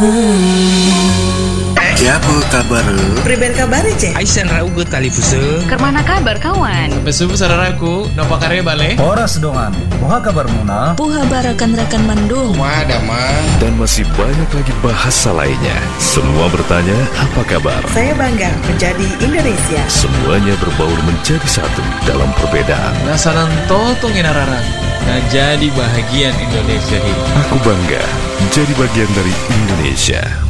Ya, apa kabar? Priben kabar cek? Aisan raugut tali puseu. Kermana kabar kawan? Besubu sararaku, nopo kare bale? Horas dongan, moha kabar muna? Puha barakan rekan Bandung. Dan masih banyak lagi bahasa lainnya. Semua bertanya, apa kabar? Saya bangga menjadi Indonesia. Semuanya berbaur menjadi satu dalam perbedaan. Nasanan totong inararang. Nah jadi bahagian Indonesia ini. Aku bangga menjadi bagian dari Indonesia.